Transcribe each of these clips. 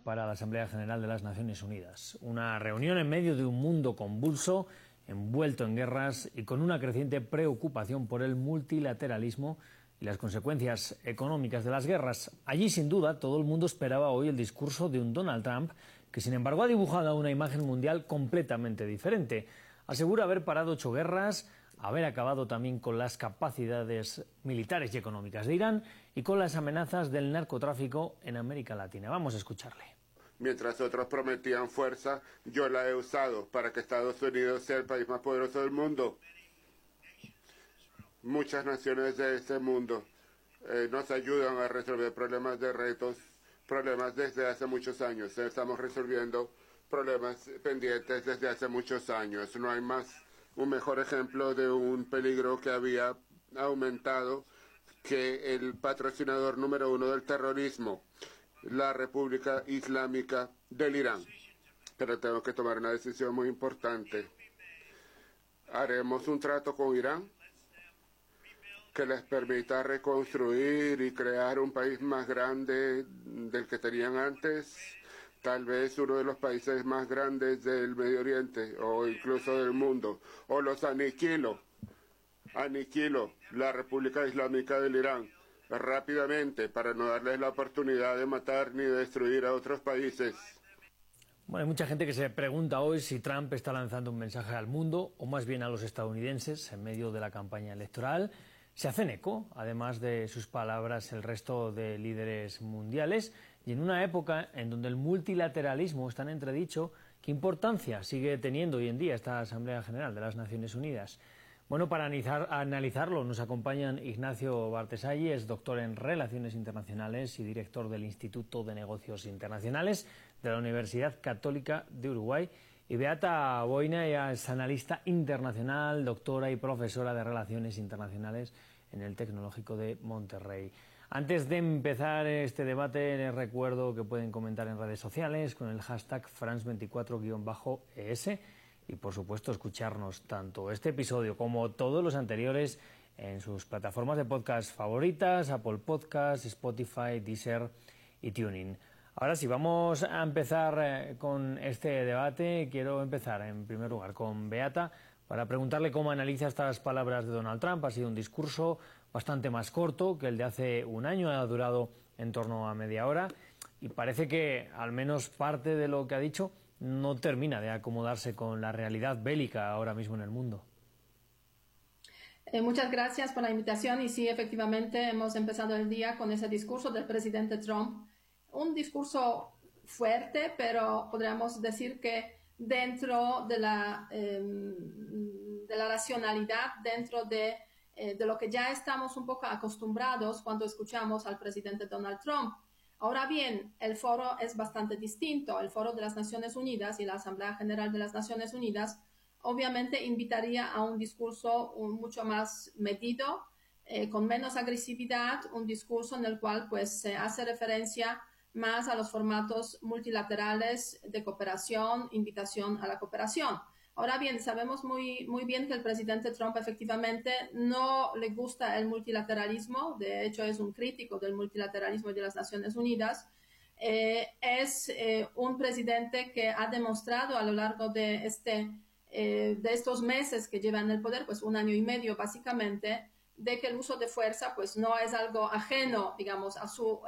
para la Asamblea General de las Naciones Unidas. Una reunión en medio de un mundo convulso, envuelto en guerras y con una creciente preocupación por el multilateralismo y las consecuencias económicas de las guerras. Allí, sin duda, todo el mundo esperaba hoy el discurso de un Donald Trump que, sin embargo, ha dibujado una imagen mundial completamente diferente. Asegura haber parado 8 guerras, haber acabado también con las capacidades militares y económicas de Irán y con las amenazas del narcotráfico en América Latina. Vamos a escucharle. Mientras otros prometían fuerza, yo la he usado para que Estados Unidos sea el país más poderoso del mundo. Muchas naciones de este mundo nos ayudan a resolver problemas de retos, problemas desde hace muchos años. Estamos resolviendo problemas pendientes desde hace muchos años. No hay un mejor ejemplo de un peligro que había aumentado que el patrocinador número 1 del terrorismo, la República Islámica del Irán. Pero tengo que tomar una decisión muy importante. ¿Haremos un trato con Irán que les permita reconstruir y crear un país más grande del que tenían antes? Tal vez uno de los países más grandes del Medio Oriente o incluso del mundo. O los aniquilo la República Islámica del Irán rápidamente para no darles la oportunidad de matar ni destruir a otros países. Bueno, hay mucha gente que se pregunta hoy si Trump está lanzando un mensaje al mundo o más bien a los estadounidenses en medio de la campaña electoral. Se hacen eco, además de sus palabras, el resto de líderes mundiales, y en una época en donde el multilateralismo está en entredicho, ¿qué importancia sigue teniendo hoy en día esta Asamblea General de las Naciones Unidas? Bueno, para analizarlo nos acompañan Ignacio Bartesalli, es doctor en Relaciones Internacionales y director del Instituto de Negocios Internacionales de la Universidad Católica de Uruguay, y Beata Boina, ella es analista internacional, doctora y profesora de Relaciones Internacionales en el Tecnológico de Monterrey. Antes de empezar este debate, les recuerdo que pueden comentar en redes sociales con el hashtag France24-ES y, por supuesto, escucharnos tanto este episodio como todos los anteriores en sus plataformas de podcast favoritas, Apple Podcasts, Spotify, Deezer y TuneIn. Ahora sí, vamos a empezar con este debate. Quiero empezar, en primer lugar, con Beata para preguntarle cómo analiza estas palabras de Donald Trump. Ha sido un discurso bastante más corto que el de hace un año, ha durado en torno a media hora y parece que, al menos parte de lo que ha dicho, no termina de acomodarse con la realidad bélica ahora mismo en el mundo. Muchas gracias por la invitación y sí, efectivamente, hemos empezado el día con ese discurso del presidente Trump. Un discurso fuerte, pero podríamos decir que dentro de la racionalidad, dentro de lo que ya estamos un poco acostumbrados cuando escuchamos al presidente Donald Trump. Ahora bien, el foro es bastante distinto. El foro de las Naciones Unidas y la Asamblea General de las Naciones Unidas obviamente invitaría a un discurso mucho más medido, con menos agresividad, un discurso en el cual pues se hace referencia más a los formatos multilaterales de cooperación, invitación a la cooperación. Ahora bien, sabemos muy bien que el presidente Trump efectivamente no le gusta el multilateralismo, de hecho es un crítico del multilateralismo de las Naciones Unidas. Es un presidente que ha demostrado a lo largo de estos meses que lleva en el poder, pues un año y medio básicamente, de que el uso de fuerza pues no es algo ajeno, digamos, a su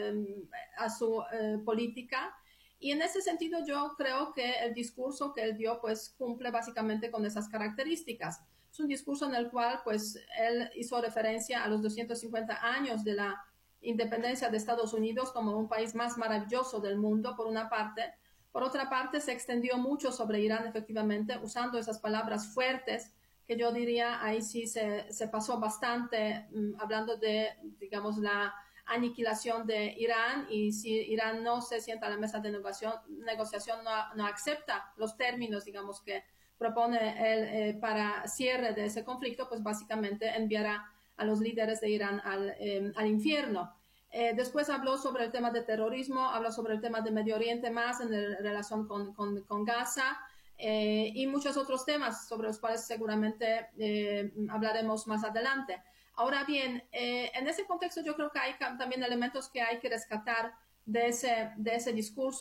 política. Y en ese sentido yo creo que el discurso que él dio pues cumple básicamente con esas características. Es un discurso en el cual pues él hizo referencia a los 250 años de la independencia de Estados Unidos como un país más maravilloso del mundo, por una parte. Por otra parte, se extendió mucho sobre Irán, efectivamente, usando esas palabras fuertes, que yo diría ahí sí se pasó bastante, hablando de, digamos, la aniquilación de Irán, y si Irán no se sienta a la mesa de negociación, no acepta los términos, digamos, que propone él para cierre de ese conflicto, pues básicamente enviará a los líderes de Irán al infierno. Después habló sobre el tema de terrorismo, habló sobre el tema de Medio Oriente más en relación con Gaza, y muchos otros temas sobre los cuales seguramente hablaremos más adelante. Ahora bien, en ese contexto yo creo que hay también elementos que hay que rescatar de ese discurso.